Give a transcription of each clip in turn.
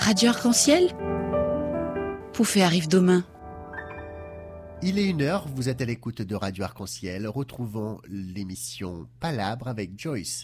Radio Arc-en-Ciel? Poufé arrive demain. Il est 1h, vous êtes à l'écoute de Radio Arc-en-Ciel. Retrouvons l'émission Palabre avec Joyce.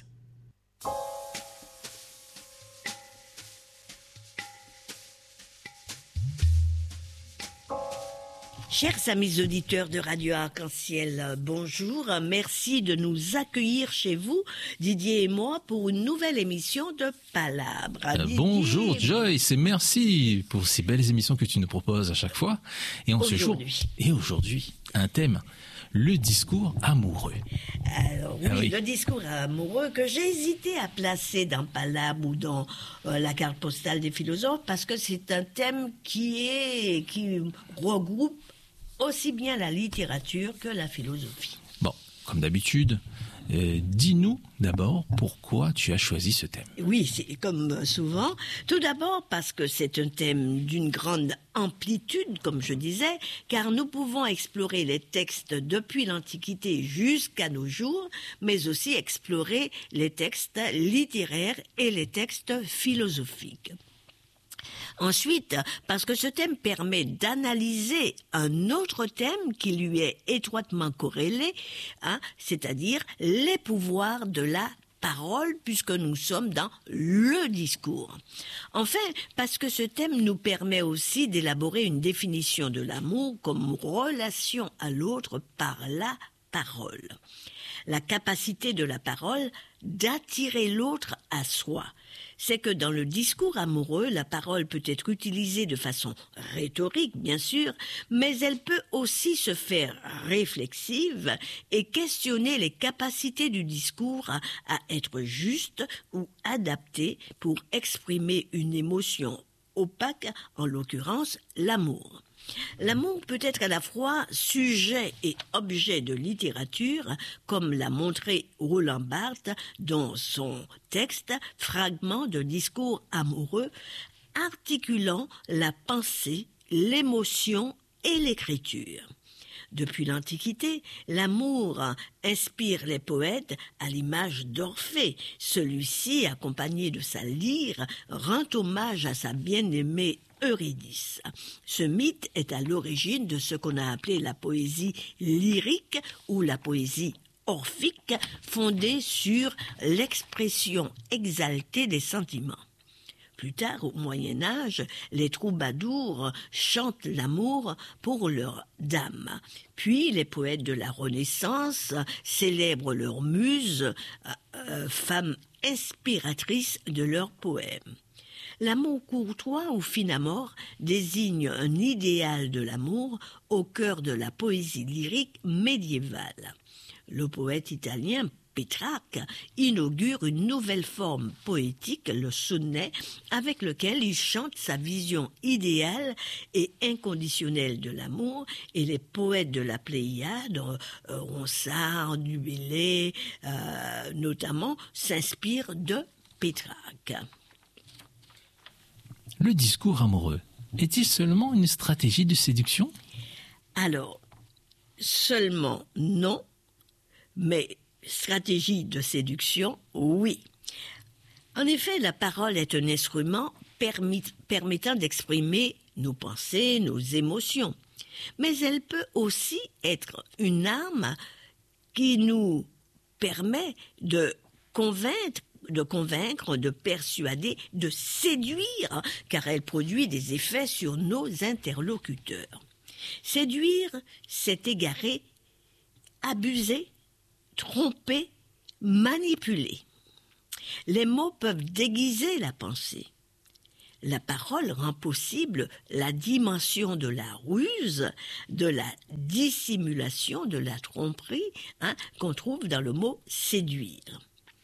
Chers amis auditeurs de Radio Arc-en-Ciel, bonjour. Merci de nous accueillir chez vous, Didier et moi, pour une nouvelle émission de Palabre. Bonjour Joyce et merci pour ces belles émissions que tu nous proposes à chaque fois. Et en ce jour, et aujourd'hui, un thème, le discours amoureux. Alors oui, le discours amoureux que j'ai hésité à placer dans Palabre ou dans la carte postale des philosophes parce que c'est un thème qui regroupe aussi bien la littérature que la philosophie. Bon, comme d'habitude, dis-nous d'abord pourquoi tu as choisi ce thème. Oui, c'est comme souvent. Tout d'abord parce que c'est un thème d'une grande amplitude, comme je disais, car nous pouvons explorer les textes depuis l'Antiquité jusqu'à nos jours, mais aussi explorer les textes littéraires et les textes philosophiques. Ensuite, parce que ce thème permet d'analyser un autre thème qui lui est étroitement corrélé, c'est-à-dire les pouvoirs de la parole, puisque nous sommes dans le discours. Enfin, parce que ce thème nous permet aussi d'élaborer une définition de l'amour comme relation à l'autre par la parole. La capacité de la parole d'attirer l'autre à soi. C'est que dans le discours amoureux, la parole peut être utilisée de façon rhétorique, bien sûr, mais elle peut aussi se faire réflexive et questionner les capacités du discours à être juste ou adapté pour exprimer une émotion opaque, en l'occurrence l'amour. L'amour peut être à la fois sujet et objet de littérature, comme l'a montré Roland Barthes dans son texte « Fragments de discours amoureux », articulant la pensée, l'émotion et l'écriture. Depuis l'Antiquité, l'amour inspire les poètes à l'image d'Orphée. Celui-ci, accompagné de sa lyre, rend hommage à sa bien-aimée Eurydice. Ce mythe est à l'origine de ce qu'on a appelé la poésie lyrique ou la poésie orphique, fondée sur l'expression exaltée des sentiments. Plus tard, au Moyen-Âge, les troubadours chantent l'amour pour leurs dames. Puis, les poètes de la Renaissance célèbrent leurs muses, femmes inspiratrices de leurs poèmes. L'amour courtois ou fin à mort désigne un idéal de l'amour au cœur de la poésie lyrique médiévale. Le poète italien Pétrarque inaugure une nouvelle forme poétique, le sonnet, avec lequel il chante sa vision idéale et inconditionnelle de l'amour, et les poètes de la Pléiade, Ronsard, Du Bellay, notamment, s'inspirent de Pétrarque. Le discours amoureux est-il seulement une stratégie de séduction? Alors, seulement non, mais stratégie de séduction, oui. En effet, la parole est un instrument permettant d'exprimer nos pensées, nos émotions. Mais elle peut aussi être une arme qui nous permet de convaincre, de persuader, de séduire, car elle produit des effets sur nos interlocuteurs. Séduire, c'est égarer, abuser, tromper, manipuler. Les mots peuvent déguiser la pensée. La parole rend possible la dimension de la ruse, de la dissimulation, de la tromperie, qu'on trouve dans le mot séduire.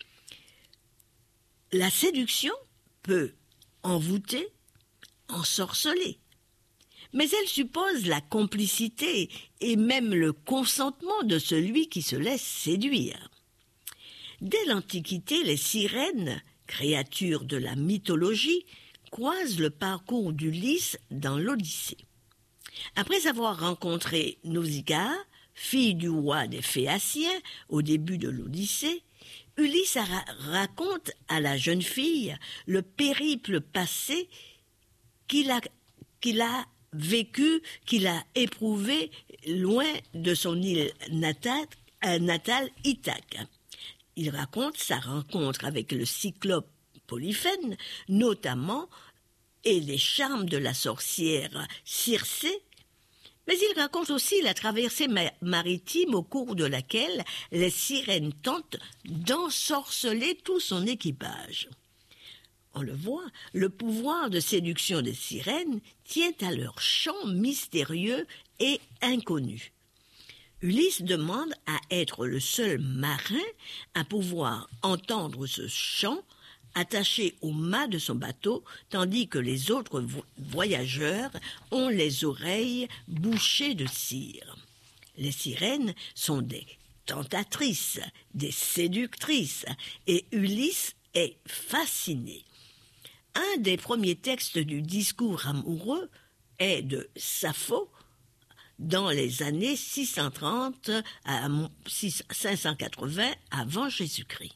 La séduction peut envoûter, ensorceler, mais elle suppose la complicité et même le consentement de celui qui se laisse séduire. Dès l'Antiquité, les sirènes, créatures de la mythologie, croisent le parcours d'Ulysse dans l'Odyssée. Après avoir rencontré Nausicaa, fille du roi des Phéaciens, au début de l'Odyssée, Ulysse raconte à la jeune fille le périple passé qu'il a vécu, qu'il a éprouvé loin de son île natale Ithaque. Il raconte sa rencontre avec le cyclope Polyphème, notamment, et les charmes de la sorcière Circé, mais il raconte aussi la traversée maritime au cours de laquelle les sirènes tentent d'ensorceler tout son équipage. On le voit, le pouvoir de séduction des sirènes tient à leur chant mystérieux et inconnu. Ulysse demande à être le seul marin à pouvoir entendre ce chant attaché au mât de son bateau, tandis que les autres voyageurs ont les oreilles bouchées de cire. Les sirènes sont des tentatrices, des séductrices, et Ulysse est fasciné. Un des premiers textes du discours amoureux est de Sappho, dans les années 630 à 580 avant Jésus-Christ.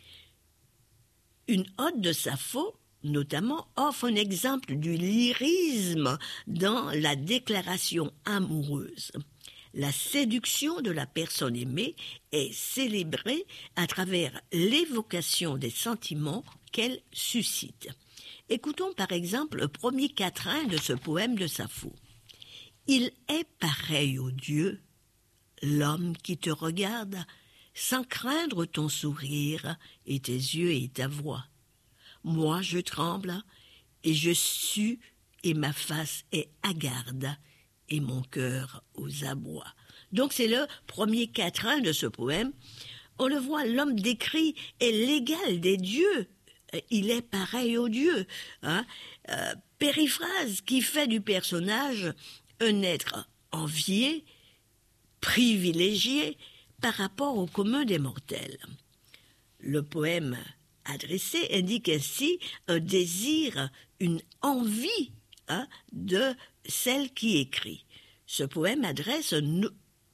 Une ode de Sappho, notamment, offre un exemple du lyrisme dans la déclaration amoureuse. La séduction de la personne aimée est célébrée à travers l'évocation des sentiments qu'elle suscite. Écoutons par exemple le premier quatrain de ce poème de Sappho. « Il est pareil aux dieux, l'homme qui te regarde, sans craindre ton sourire et tes yeux et ta voix. Moi je tremble et je sue et ma face est hagarde et mon cœur aux abois. » Donc c'est le premier quatrain de ce poème. On le voit, l'homme décrit est l'égal des dieux. Il est pareil aux dieux. Périphrase qui fait du personnage un être envié, privilégié par rapport au commun des mortels. Le poème adressé indique ainsi un désir, une envie de celle qui écrit. Ce poème dresse un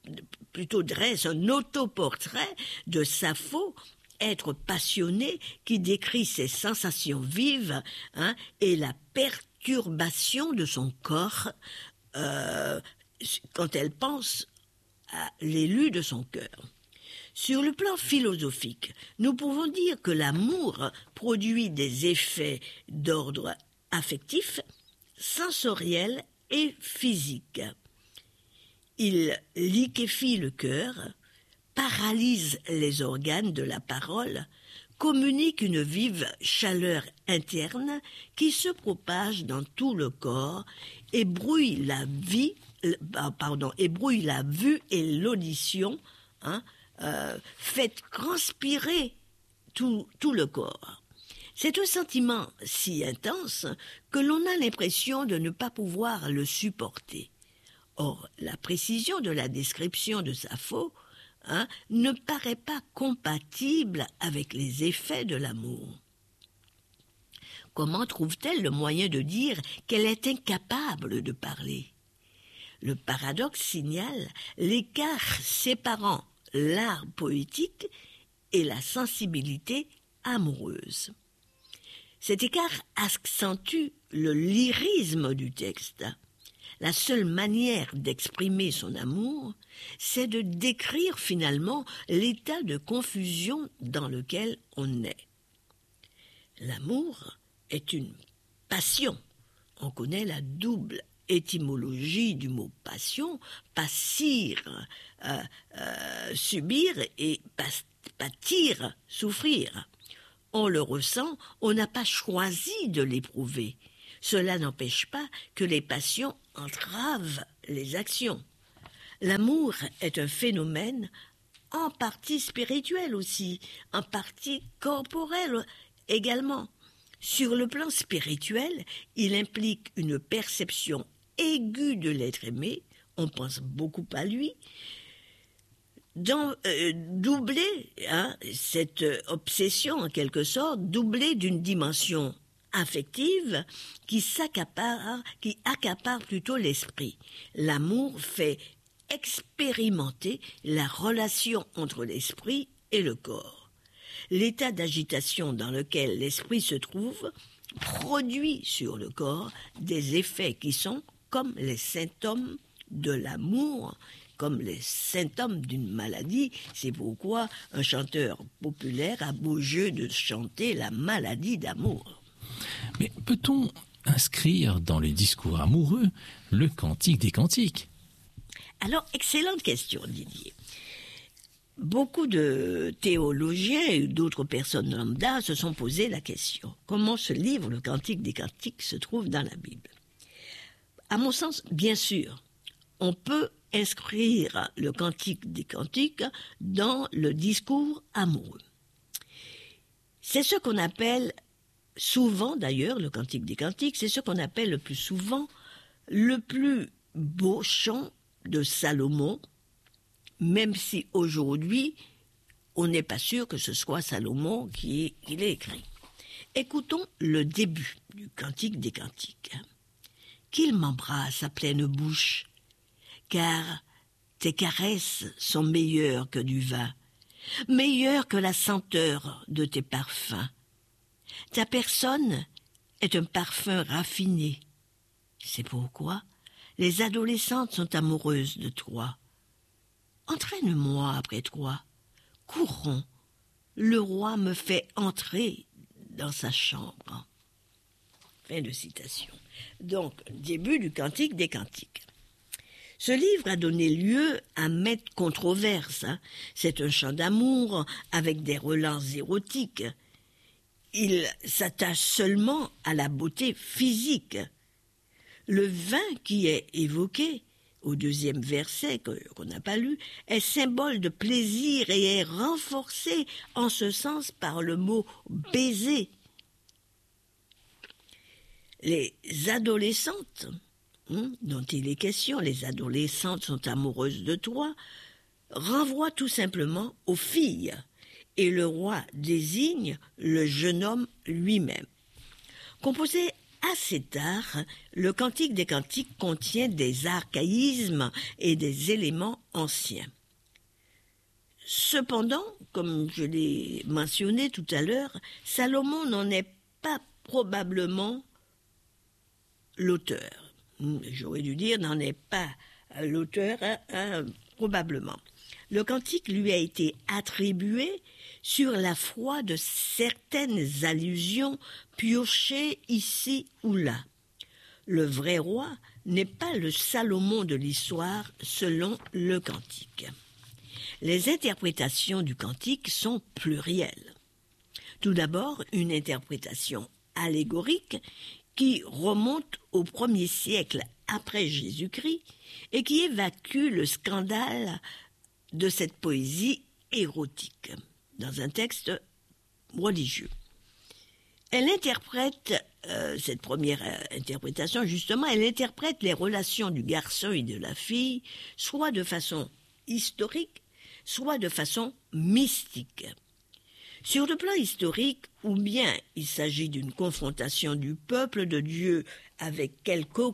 autoportrait de Sappho, être passionné, qui décrit ses sensations vives et la perturbation de son corps quand elle pense à l'élu de son cœur. Sur le plan philosophique, nous pouvons dire que l'amour produit des effets d'ordre affectif, sensoriel et physique. Il liquéfie le cœur, paralyse les organes de la parole, communique une vive chaleur interne qui se propage dans tout le corps et brouille la vue et l'audition, fait transpirer tout le corps. C'est un sentiment si intense que l'on a l'impression de ne pas pouvoir le supporter. Or, la précision de la description de Sappho ne paraît pas compatible avec les effets de l'amour. Comment trouve-t-elle le moyen de dire qu'elle est incapable de parler ? Le paradoxe signale l'écart séparant l'art poétique et la sensibilité amoureuse. Cet écart accentue le lyrisme du texte. La seule manière d'exprimer son amour, c'est de décrire finalement l'état de confusion dans lequel on est. L'amour est une passion. On connaît la double étymologie du mot passion, passir, subir, et pâtir, souffrir. On le ressent, on n'a pas choisi de l'éprouver. Cela n'empêche pas que les passions entravent les actions. L'amour est un phénomène en partie spirituel aussi, en partie corporel également. Sur le plan spirituel, il implique une perception aiguë de l'être aimé, on pense beaucoup à lui, doublée, cette obsession en quelque sorte, doublée d'une dimension affective qui accapare plutôt l'esprit. L'amour fait expérimenter la relation entre l'esprit et le corps. L'état d'agitation dans lequel l'esprit se trouve produit sur le corps des effets qui sont comme les symptômes de l'amour, comme les symptômes d'une maladie. C'est pourquoi un chanteur populaire a beau jeu de chanter la maladie d'amour. Mais peut-on inscrire dans les discours amoureux le cantique des cantiques? Alors, excellente question, Didier. Beaucoup de théologiens et d'autres personnes lambda se sont posé la question. Comment ce livre, le Cantique des Cantiques, se trouve dans la Bible? À mon sens, bien sûr, on peut inscrire le Cantique des Cantiques dans le discours amoureux. C'est ce qu'on appelle souvent, d'ailleurs, le Cantique des Cantiques, c'est ce qu'on appelle le plus souvent le plus beau chant de Salomon, même si aujourd'hui, on n'est pas sûr que ce soit Salomon qui l'ait écrit. Écoutons le début du Cantique des Cantiques. « Qu'il m'embrasse à pleine bouche, car tes caresses sont meilleures que du vin, meilleures que la senteur de tes parfums. Ta personne est un parfum raffiné. C'est pourquoi les adolescentes sont amoureuses de toi. Entraîne-moi après toi. Courons. Le roi me fait entrer dans sa chambre. » Fin de citation. Donc, début du Cantique des Cantiques. Ce livre a donné lieu à maintes controverses. C'est un chant d'amour avec des relents érotiques. Il s'attache seulement à la beauté physique. Le vin qui est évoqué au deuxième verset, qu'on n'a pas lu, est symbole de plaisir et est renforcé en ce sens par le mot « baiser ». Les adolescentes, dont il est question, les adolescentes sont amoureuses de toi, renvoient tout simplement aux filles, et le roi désigne le jeune homme lui-même. Composé assez tard, le Cantique des Cantiques contient des archaïsmes et des éléments anciens. Cependant, comme je l'ai mentionné tout à l'heure, Salomon n'en est pas probablement l'auteur. J'aurais dû dire n'en est pas l'auteur, probablement. Le cantique lui a été attribué sur la foi de certaines allusions piochées ici ou là. Le vrai roi n'est pas le Salomon de l'histoire selon le cantique. Les interprétations du cantique sont plurielles. Tout d'abord, une interprétation allégorique qui remonte au 1er siècle après Jésus-Christ et qui évacue le scandale de cette poésie érotique dans un texte religieux. Elle interprète, cette première interprétation justement, elle interprète les relations du garçon et de la fille, soit de façon historique, soit de façon mystique. Sur le plan historique, ou bien il s'agit d'une confrontation du peuple de Dieu avec quelqu'un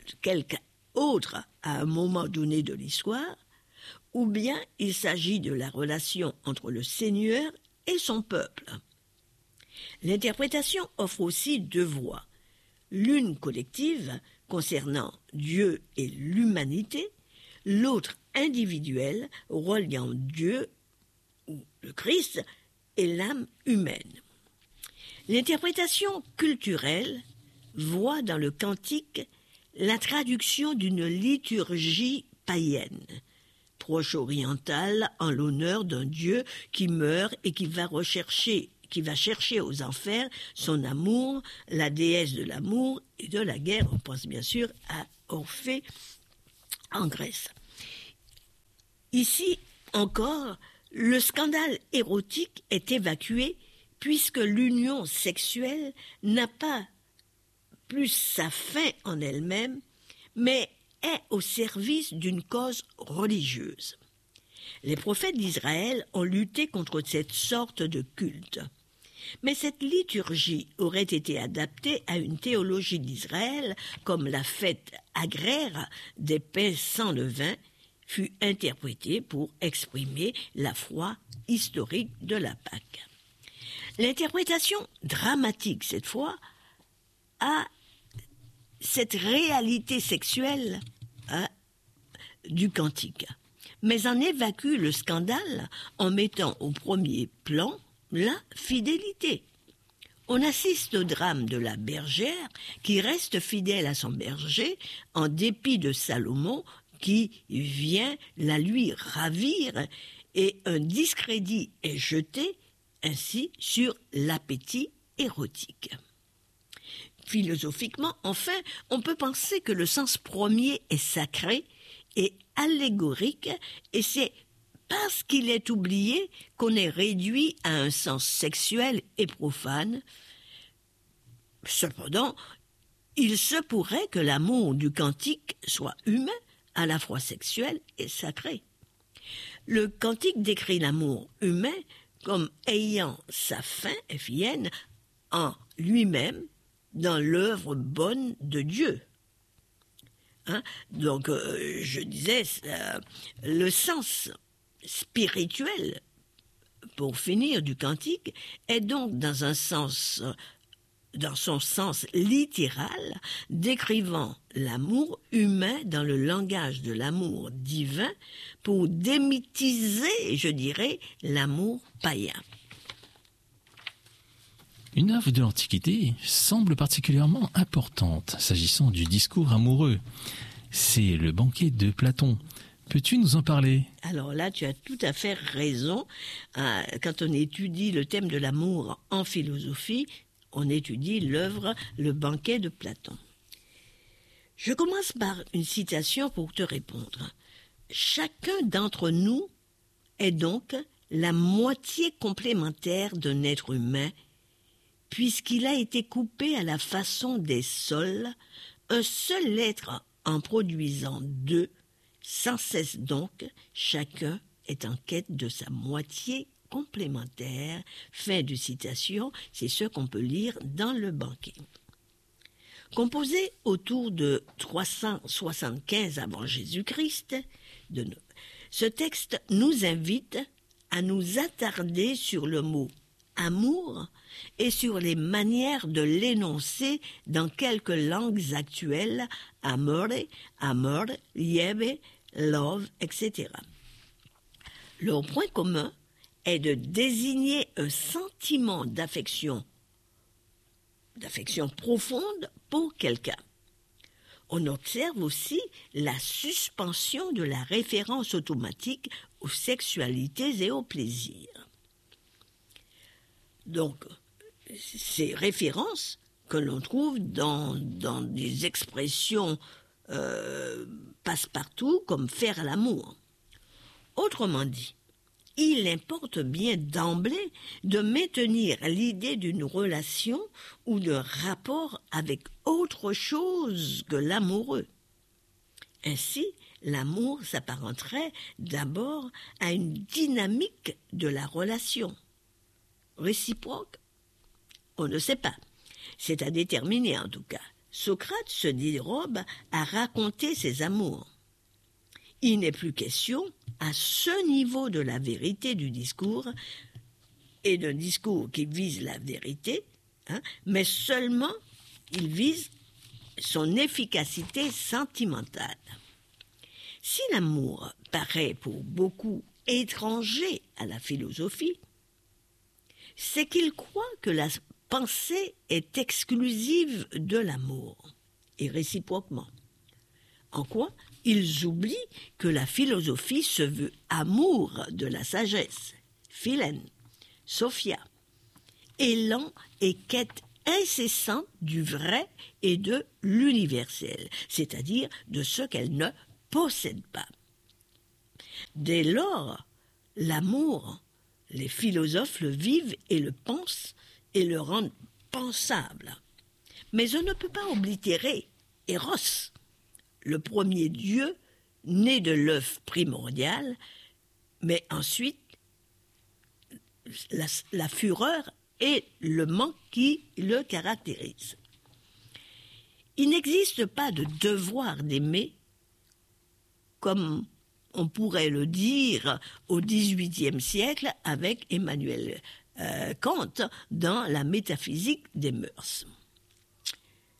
autre à un moment donné de l'histoire, ou bien il s'agit de la relation entre le Seigneur et son peuple. L'interprétation offre aussi deux voies, l'une collective concernant Dieu et l'humanité, l'autre individuelle reliant Dieu ou le Christ et l'âme humaine. L'interprétation culturelle voit dans le cantique la traduction d'une liturgie païenne, proche orientale en l'honneur d'un Dieu qui meurt et qui va chercher aux enfers son amour, la déesse de l'amour et de la guerre. On pense bien sûr à Orphée en Grèce. Ici encore, le scandale érotique est évacué puisque l'union sexuelle n'a pas plus sa fin en elle-même, mais est au service d'une cause religieuse. Les prophètes d'Israël ont lutté contre cette sorte de culte. Mais cette liturgie aurait été adaptée à une théologie d'Israël, comme la fête agraire des pains sans levain fut interprétée pour exprimer la foi historique de la Pâque. L'interprétation dramatique, cette fois, à cette réalité sexuelle du cantique, mais en évacue le scandale en mettant au premier plan la fidélité. On assiste au drame de la bergère qui reste fidèle à son berger en dépit de Salomon qui vient la lui ravir, et un discrédit est jeté ainsi sur l'appétit érotique. Philosophiquement, enfin, on peut penser que le sens premier est sacré et allégorique, et c'est parce qu'il est oublié qu'on est réduit à un sens sexuel et profane. Cependant, il se pourrait que l'amour du cantique soit humain, à la fois sexuel et sacré. Le cantique décrit l'amour humain comme ayant sa fin, FIN, en lui-même, dans l'œuvre bonne de Dieu. Donc, je disais, le sens spirituel, pour finir, du cantique, est donc dans son sens littéral, décrivant l'amour humain dans le langage de l'amour divin pour démythiser, je dirais, l'amour païen. Une œuvre de l'Antiquité semble particulièrement importante s'agissant du discours amoureux. C'est le banquet de Platon. Peux-tu nous en parler ? Alors là, tu as tout à fait raison. Quand on étudie le thème de l'amour en philosophie, on étudie l'œuvre Le banquet de Platon. Je commence par une citation pour te répondre. Chacun d'entre nous est donc la moitié complémentaire d'un être humain, puisqu'il a été coupé à la façon des sols, un seul être en produisant deux, sans cesse donc, chacun est en quête de sa moitié complémentaire. Fin de citation, c'est ce qu'on peut lire dans le banquet. Composé autour de 375 avant Jésus-Christ, ce texte nous invite à nous attarder sur le mot amour et sur les manières de l'énoncer dans quelques langues actuelles, amore, amor, liebe, love, etc. Leur point commun est de désigner un sentiment d'affection profonde pour quelqu'un. On observe aussi la suspension de la référence automatique aux sexualités et aux plaisirs. Donc, ces références que l'on trouve dans des expressions passe-partout comme faire l'amour. Autrement dit, il importe bien d'emblée de maintenir l'idée d'une relation ou d'un rapport avec autre chose que l'amoureux. Ainsi, l'amour s'apparenterait d'abord à une dynamique de la relation. Réciproque? On ne sait pas. C'est à déterminer en tout cas. Socrate se dérobe à raconter ses amours. Il n'est plus question, à ce niveau de la vérité du discours, et d'un discours qui vise la vérité, mais seulement il vise son efficacité sentimentale. Si l'amour paraît pour beaucoup étranger à la philosophie, c'est qu'ils croient que la pensée est exclusive de l'amour, et réciproquement. En quoi ils oublient que la philosophie se veut amour de la sagesse, philène, sophia, élan et quête incessante du vrai et de l'universel, c'est-à-dire de ce qu'elle ne possède pas. Dès lors, l'amour, les philosophes le vivent et le pensent et le rendent pensable. Mais on ne peut pas oblitérer Eros, le premier dieu né de l'œuf primordial, mais ensuite la fureur et le manque qui le caractérisent. Il n'existe pas de devoir d'aimer comme on pourrait le dire au XVIIIe siècle avec Emmanuel Kant dans la métaphysique des mœurs.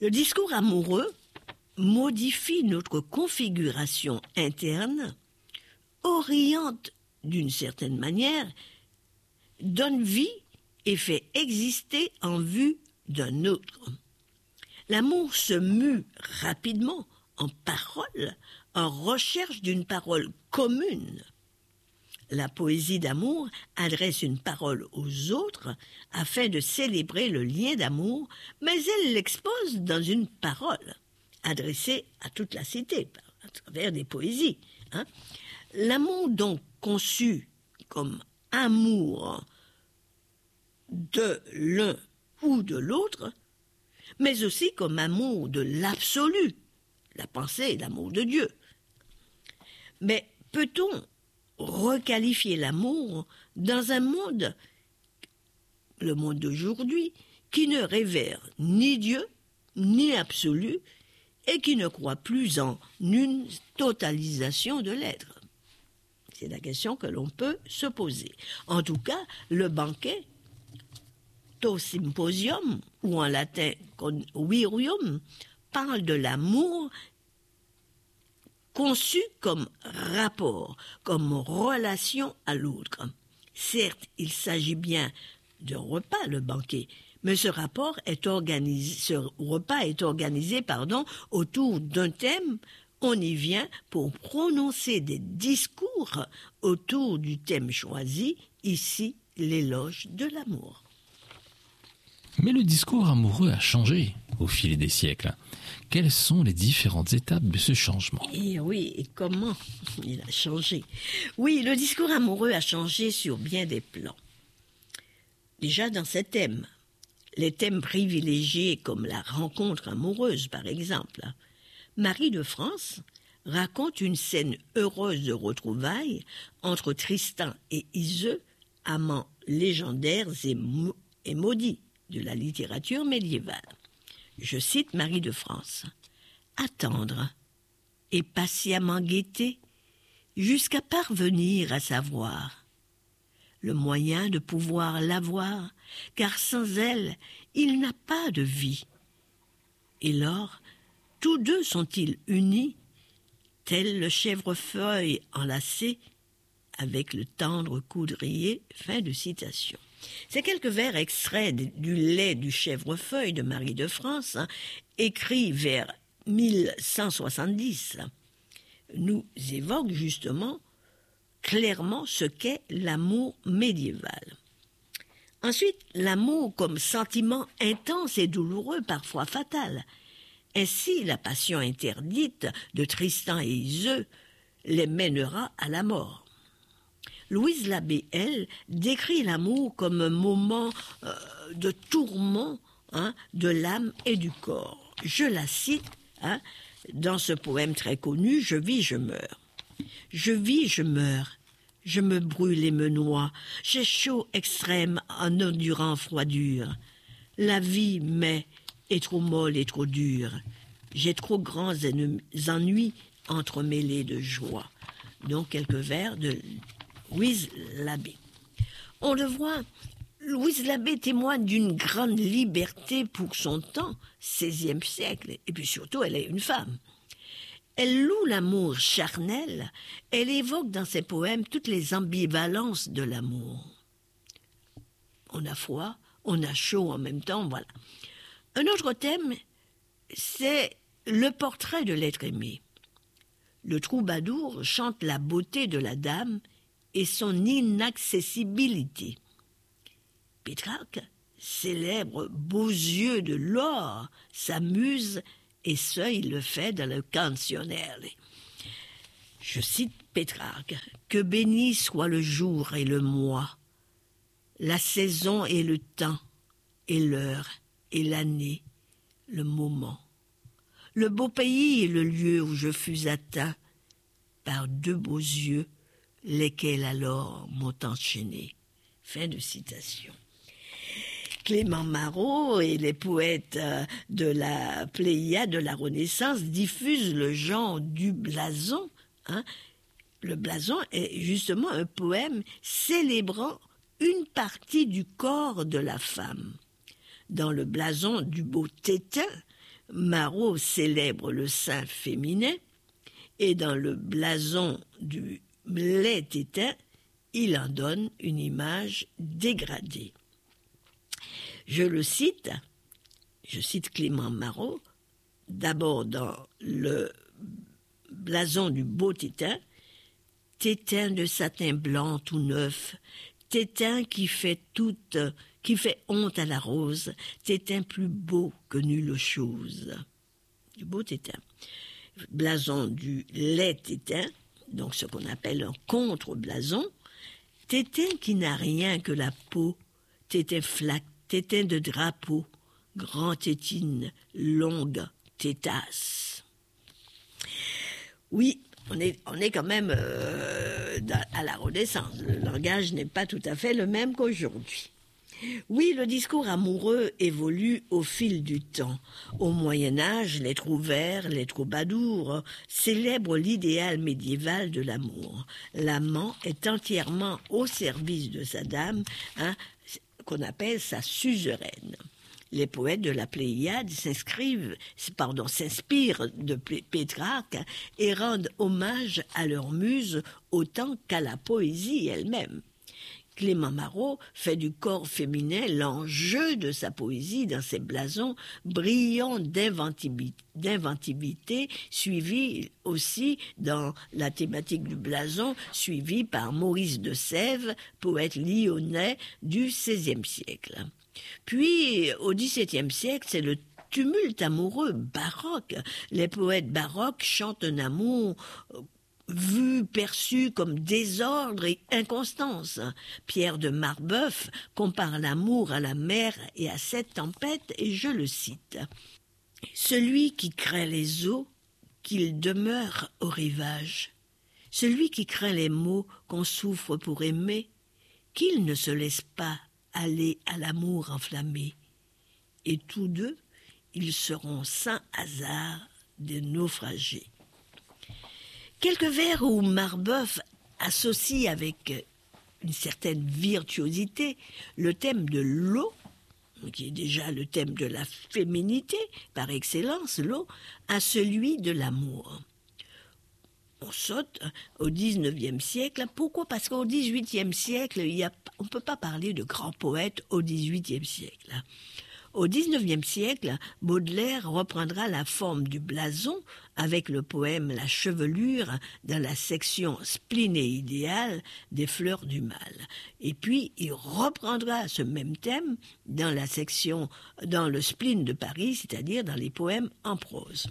Le discours amoureux modifie notre configuration interne, oriente d'une certaine manière, donne vie et fait exister en vue d'un autre. L'amour se mue rapidement en parole, en recherche d'une parole commune. La poésie d'amour adresse une parole aux autres afin de célébrer le lien d'amour, mais elle l'expose dans une parole adressée à toute la cité, à travers des poésies. L'amour donc conçu comme amour de l'un ou de l'autre, mais aussi comme amour de l'absolu, la pensée et l'amour de Dieu. Mais peut-on requalifier l'amour dans un monde, le monde d'aujourd'hui, qui ne révère ni Dieu, ni absolu, et qui ne croit plus en une totalisation de l'être? C'est la question que l'on peut se poser. En tout cas, le banquet, to symposium, ou en latin convirium, parle de l'amour conçu comme rapport, comme relation à l'autre. Certes, il s'agit bien d'un repas, le banquet, mais ce repas est organisé autour d'un thème. On y vient pour prononcer des discours autour du thème choisi, ici l'éloge de l'amour. Mais le discours amoureux a changé au fil des siècles. Quelles sont les différentes étapes de ce changement ? Et oui, et comment il a changé ? Oui, le discours amoureux a changé sur bien des plans. Déjà dans ces thèmes, les thèmes privilégiés comme la rencontre amoureuse par exemple. Marie de France raconte une scène heureuse de retrouvailles entre Tristan et Iseux, amants légendaires et maudits de la littérature médiévale. Je cite Marie de France. « Attendre et patiemment guetter jusqu'à parvenir à savoir le moyen de pouvoir l'avoir, car sans elle, il n'a pas de vie. Et lors, tous deux sont-ils unis, tel le chèvrefeuille enlacé avec le tendre coudrier » Fin de citation. Ces quelques vers extraits du lait du chèvrefeuille de Marie de France, écrit vers 1170, nous évoquent justement clairement ce qu'est l'amour médiéval. Ensuite, l'amour comme sentiment intense et douloureux, parfois fatal. Ainsi, la passion interdite de Tristan et Iseux les mènera à la mort. Louise Labbé, elle, décrit l'amour comme un moment de tourment de l'âme et du corps. Je la cite dans ce poème très connu, « Je vis, je meurs ». Je vis, je meurs, je me brûle et me noie, j'ai chaud extrême en endurant froidure. La vie m'est trop molle et trop dure, j'ai trop grands ennuis entremêlés de joie. Donc quelques vers de Louise Labbé. On le voit, Louise Labbé témoigne d'une grande liberté pour son temps, XVIe siècle, et puis surtout elle est une femme. Elle loue l'amour charnel, elle évoque dans ses poèmes toutes les ambivalences de l'amour. On a froid, on a chaud en même temps, voilà. Un autre thème, c'est le portrait de l'être aimé. Le troubadour chante la beauté de la dame et son inaccessibilité. Pétrarque célèbre beaux yeux de l'or, s'amuse et ça, il le fait dans le Canzoniere. Je cite Pétrarque. « Que béni soit le jour et le mois, la saison et le temps, et l'heure et l'année, le moment. Le beau pays et le lieu où je fus atteint par deux beaux yeux, lesquels alors m'ont enchaîné. » Fin de citation. Clément Marot et les poètes de la Pléiade de la Renaissance diffusent le genre du blason. Le blason est justement un poème célébrant une partie du corps de la femme. Dans le blason du beau Tétin, Marot célèbre le sein féminin et dans le blason du lait tétin, il en donne une image dégradée. Je cite Clément Marot, d'abord dans le blason du beau tétin, tétin de satin blanc tout neuf, tétin qui fait honte à la rose, tétin plus beau que nulle chose. Du beau tétin. Blason du lait tétin, donc ce qu'on appelle un contre-blason, tétin qui n'a rien que la peau, tétin flac, tétin de drapeau, grand tétine, longue tétasse. Oui, on est quand même à la Renaissance. Le langage n'est pas tout à fait le même qu'aujourd'hui. Oui, le discours amoureux évolue au fil du temps. Au Moyen-Âge, les trouvères, les troubadours célèbrent l'idéal médiéval de l'amour. L'amant est entièrement au service de sa dame, qu'on appelle sa suzeraine. Les poètes de la Pléiade s'inspirent de Pétrarque et rendent hommage à leur muse autant qu'à la poésie elle-même. Clément Marot fait du corps féminin l'enjeu de sa poésie dans ses blasons brillants d'inventivité, suivi aussi dans la thématique du blason, suivi par Maurice de Sèvres, poète lyonnais du XVIe siècle. Puis, au XVIIe siècle, c'est le tumulte amoureux baroque. Les poètes baroques chantent un amour perçu comme désordre et inconstance. Pierre de Marbeuf compare l'amour à la mer et à cette tempête, et je le cite. « Celui qui craint les eaux, qu'il demeure au rivage. Celui qui craint les maux qu'on souffre pour aimer, qu'il ne se laisse pas aller à l'amour enflammé. Et tous deux, ils seront sans hasard des naufragés. » Quelques vers où Marbeuf associe avec une certaine virtuosité le thème de l'eau, qui est déjà le thème de la féminité, par excellence, l'eau, à celui de l'amour. On saute au XIXe siècle. Pourquoi ? Parce qu'au XVIIIe siècle, on ne peut pas parler de grands poètes au XVIIIe siècle. Au XIXe siècle, Baudelaire reprendra la forme du blason avec le poème « La chevelure » dans la section spleen et idéal des Fleurs du Mal. Et puis, il reprendra ce même thème dans le spleen de Paris, c'est-à-dire dans les poèmes en prose.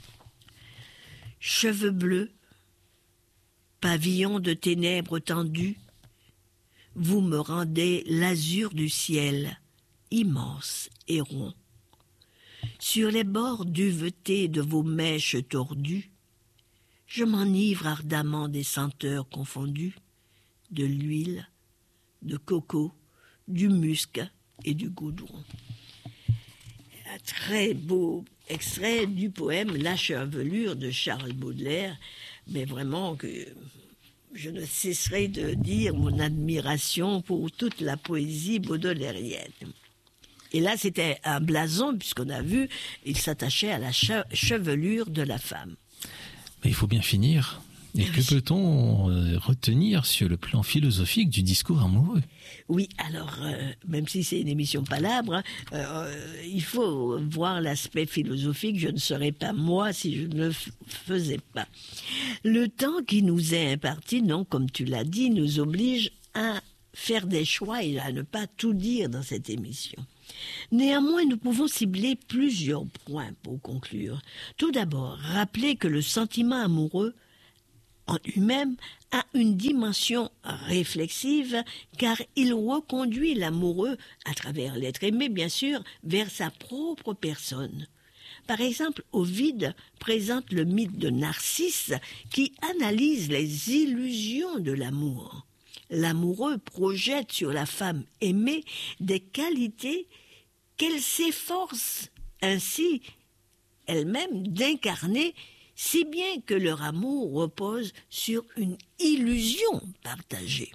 Cheveux bleus, pavillon de ténèbres tendues, vous me rendez l'azur du ciel, immense et rond. Sur les bords duvetés de vos mèches tordues, je m'enivre ardemment des senteurs confondues, de l'huile, de coco, du musc et du goudron. Un très beau extrait du poème « La chevelure » de Charles Baudelaire, mais vraiment que je ne cesserai de dire mon admiration pour toute la poésie baudelairienne. Et là, c'était un blason, puisqu'on a vu, il s'attachait à la chevelure de la femme. Mais il faut bien finir. Et que peut-on retenir sur le plan philosophique du discours amoureux ? Oui, alors, même si c'est une émission palabre, il faut voir l'aspect philosophique. Je ne serais pas moi si je ne le faisais pas. Le temps qui nous est imparti, non, comme tu l'as dit, nous oblige à faire des choix et à ne pas tout dire dans cette émission. Néanmoins, nous pouvons cibler plusieurs points pour conclure. Tout d'abord, rappeler que le sentiment amoureux en lui-même a une dimension réflexive car il reconduit l'amoureux, à travers l'être aimé bien sûr, vers sa propre personne. Par exemple, Ovide présente le mythe de Narcisse qui analyse les illusions de l'amour. L'amoureux projette sur la femme aimée des qualités qu'elle s'efforce ainsi elle-même d'incarner, si bien que leur amour repose sur une illusion partagée.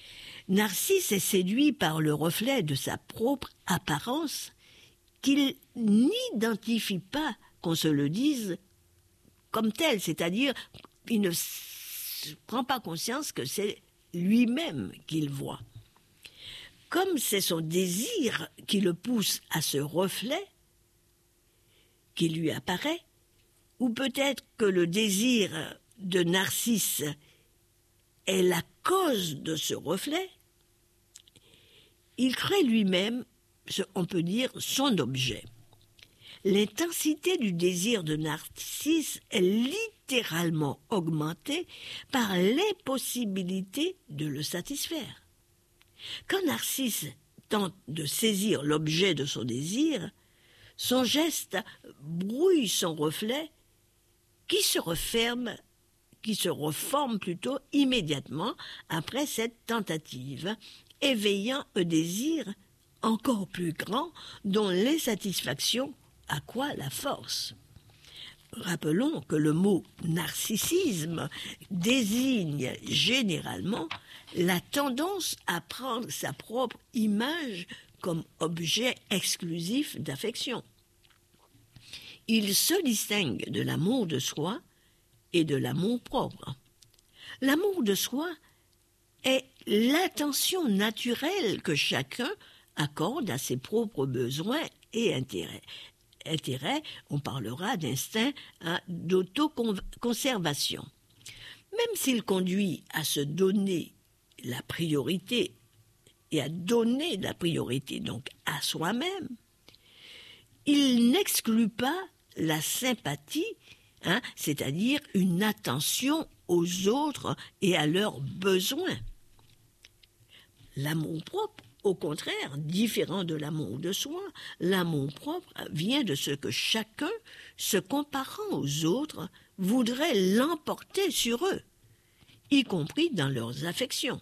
Narcisse est séduit par le reflet de sa propre apparence qu'il n'identifie pas, qu'on se le dise, comme tel, c'est-à-dire il ne prend pas conscience que c'est lui-même qu'il voit. Comme c'est son désir qui le pousse à ce reflet qui lui apparaît, ou peut-être que le désir de Narcisse est la cause de ce reflet, il crée lui-même, on peut dire, son objet. L'intensité du désir de Narcisse est littéralement augmentée par l'impossibilité de le satisfaire. Quand Narcisse tente de saisir l'objet de son désir, son geste brouille son reflet qui se reforme plutôt immédiatement après cette tentative, éveillant un désir encore plus grand dont l'insatisfaction accroît la force. Rappelons que le mot narcissisme désigne généralement la tendance à prendre sa propre image comme objet exclusif d'affection. Il se distingue de l'amour de soi et de l'amour propre. L'amour de soi est l'attention naturelle que chacun accorde à ses propres besoins et intérêts. On parlera d'instinct d'autoconservation. Même s'il conduit à se donner la priorité et à donner la priorité donc à soi-même, il n'exclut pas la sympathie, c'est-à-dire une attention aux autres et à leurs besoins. L'amour propre, au contraire, différent de l'amour de soi, l'amour propre vient de ce que chacun, se comparant aux autres, voudrait l'emporter sur eux, y compris dans leurs affections.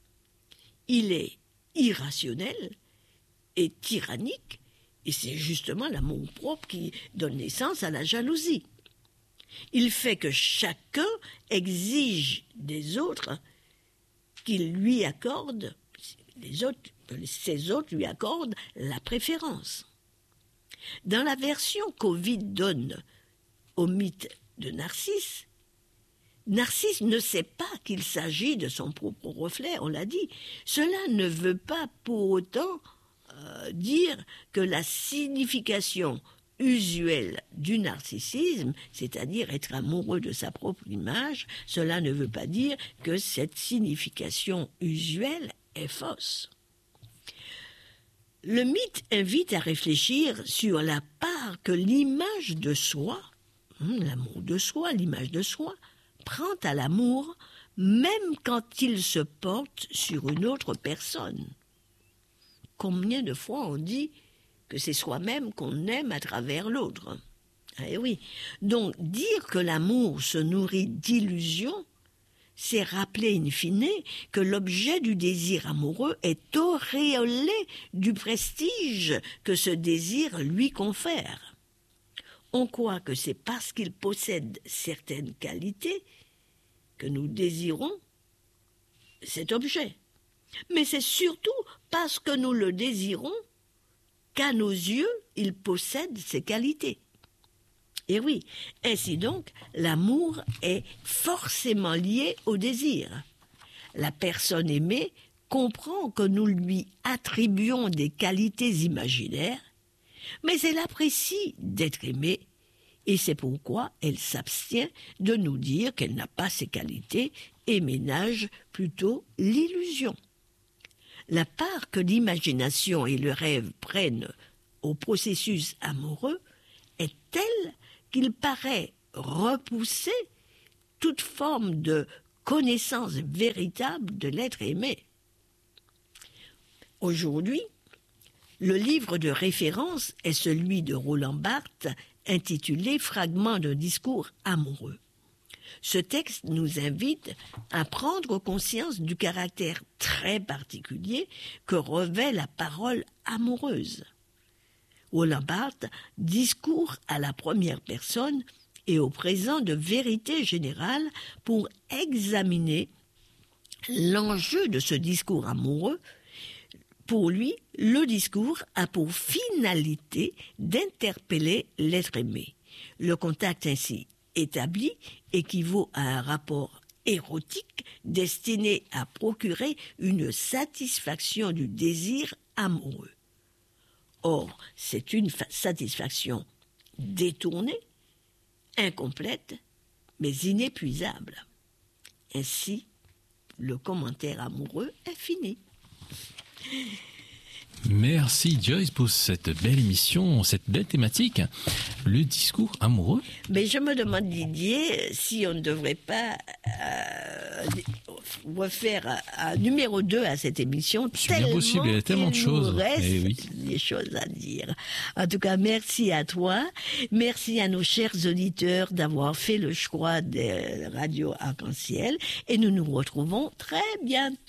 Il est irrationnel et tyrannique, et c'est justement l'amour propre qui donne naissance à la jalousie. Il fait que chacun exige des autres qu'ils lui accordent, ces autres lui accordent la préférence. Dans la version qu'Ovide donne au mythe de Narcisse, Narcisse ne sait pas qu'il s'agit de son propre reflet, on l'a dit. Cela ne veut pas pour autant dire que la signification usuelle du narcissisme, c'est-à-dire être amoureux de sa propre image, cela ne veut pas dire que cette signification usuelle est fausse. Le mythe invite à réfléchir sur la part que l'image de soi, l'amour de soi, l'image de soi, prend à l'amour, même quand il se porte sur une autre personne. Combien de fois on dit que c'est soi-même qu'on aime à travers l'autre? Eh oui. Donc, dire que l'amour se nourrit d'illusions, c'est rappeler in fine que l'objet du désir amoureux est auréolé du prestige que ce désir lui confère. On croit que c'est parce qu'il possède certaines qualités que nous désirons cet objet. Mais c'est surtout parce que nous le désirons qu'à nos yeux, il possède ces qualités. Et oui, ainsi donc, l'amour est forcément lié au désir. La personne aimée comprend que nous lui attribuons des qualités imaginaires, mais elle apprécie d'être aimée, et c'est pourquoi elle s'abstient de nous dire qu'elle n'a pas ces qualités et ménage plutôt l'illusion. La part que l'imagination et le rêve prennent au processus amoureux est telle qu'il paraît repousser toute forme de connaissance véritable de l'être aimé. Aujourd'hui, le livre de référence est celui de Roland Barthes, intitulé « Fragments d'un discours amoureux ». Ce texte nous invite à prendre conscience du caractère très particulier que revêt la parole amoureuse. Roland Barthes discourt à la première personne et au présent de vérité générale pour examiner l'enjeu de ce discours amoureux, Pour lui, le discours a pour finalité d'interpeller l'être aimé. Le contact ainsi établi équivaut à un rapport érotique destiné à procurer une satisfaction du désir amoureux. Or, c'est une satisfaction détournée, incomplète, mais inépuisable. Ainsi, le commentaire amoureux est fini. Merci Joyce pour cette belle émission, cette belle thématique, le discours amoureux. Mais je me demande, Didier, si on ne devrait pas refaire un numéro 2 à cette émission. C'est bien possible, il y a tellement de choses. Il nous reste oui. des choses à dire. En tout cas, merci à toi. Merci à nos chers auditeurs d'avoir fait le choix de Radio Arc-en-Ciel. Et nous nous retrouvons très bientôt.